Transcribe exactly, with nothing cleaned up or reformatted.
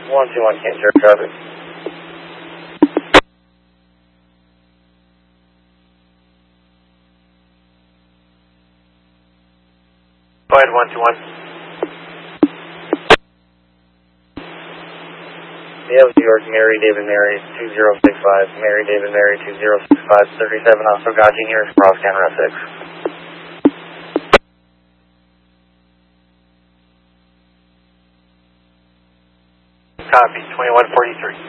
one two one, can't share traffic. Go ahead, one two one. Yeah, New York, Mary David Mary two zero six five, Mary David Mary two zero six five, thirty-seven, also Gaji here, cross camera six. Copy, twenty-one forty-three.